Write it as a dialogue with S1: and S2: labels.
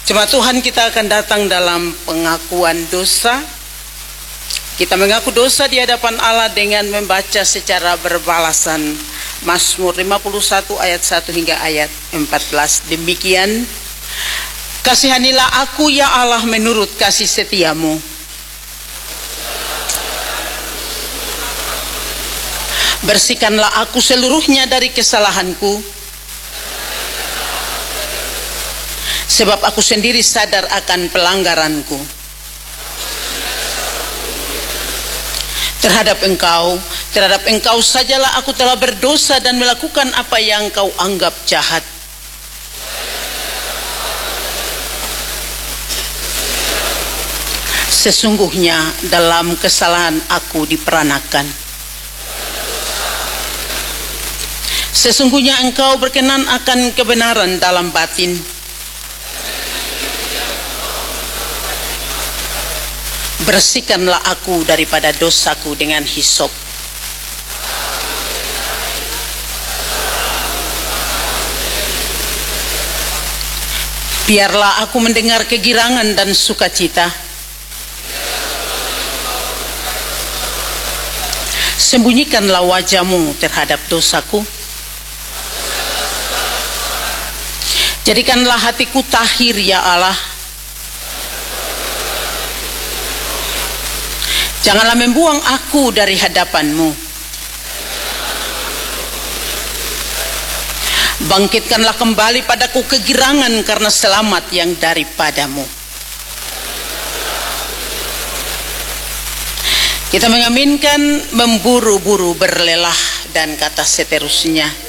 S1: Jemaat Tuhan, kita akan datang dalam pengakuan dosa. Kita mengaku dosa di hadapan Allah dengan membaca secara berbalasan Mazmur 51 ayat 1 hingga ayat 14. Demikian, kasihanilah aku ya Allah menurut kasih setiamu. Bersihkanlah aku seluruhnya dari kesalahanku, sebab aku sendiri sadar akan pelanggaranku. Terhadap engkau sajalah aku telah berdosa dan melakukan apa yang kau anggap jahat. Sesungguhnya dalam kesalahan aku diperanakan. Sesungguhnya engkau berkenan akan kebenaran dalam batin. Bersihkanlah aku daripada dosaku dengan hisop. Biarlah aku mendengar kegirangan dan sukacita. Sembunyikanlah wajahmu terhadap dosaku. Jadikanlah hatiku tahir ya Allah. Janganlah membuang aku dari hadapanmu. Bangkitkanlah kembali padaku kegirangan karena selamat yang daripadamu. Kita mengaminkan memburu-buru berlelah dan kata seterusnya.